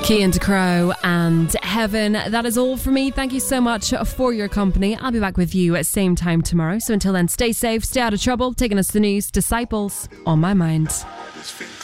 Cian Crow and Heaven. That is all for me. Thank you so much for your company. I'll be back with you at same time tomorrow. So until then, stay safe, stay out of trouble. Taking us to the news, Disciples on My Mind.